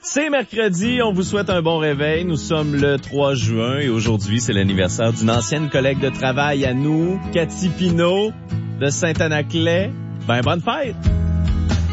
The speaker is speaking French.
C'est mercredi, on vous souhaite un bon réveil. Nous sommes le 3 juin et aujourd'hui, c'est l'anniversaire d'une ancienne collègue de travail à nous, Cathy Pinault de Saint-Anaclet. Ben, bonne fête!